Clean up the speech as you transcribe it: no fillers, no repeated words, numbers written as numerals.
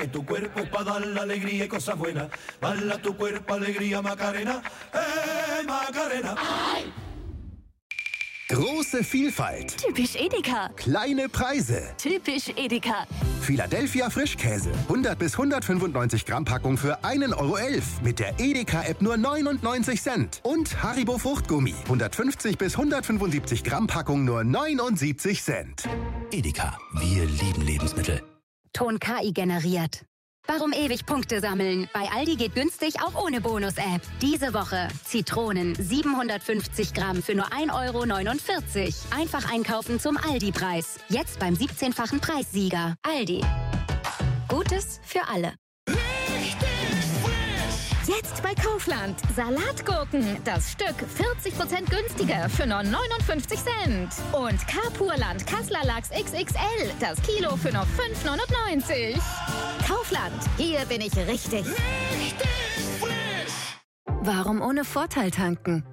que tu cuerpo es para dar la alegría y cosas buenas. Bala tu cuerpo, alegría, Macarena, Macarena. Große Vielfalt. Typisch Edeka. Kleine Preise. Typisch Edeka. Philadelphia Frischkäse. 100 bis 195 Gramm Packung für 1,11 € mit der Edeka-App nur 99 Cent. Und Haribo Fruchtgummi. 150 bis 175 Gramm Packung nur 79 Cent. Edeka, wir lieben Lebensmittel. Ton KI generiert. Warum ewig Punkte sammeln? Bei Aldi geht günstig auch ohne Bonus-App. Diese Woche Zitronen 750 Gramm für nur 1,49 €. Einfach einkaufen zum Aldi-Preis. Jetzt beim 17-fachen Preissieger. Aldi. Gutes für alle. Jetzt bei Kaufland. Salatgurken. Das Stück 40% günstiger für nur 59 Cent. Und Carpurland Kassler Lachs XXL. Das Kilo für nur 5,99 €. Kaufland. Hier bin ich richtig. Warum ohne Vorteil tanken?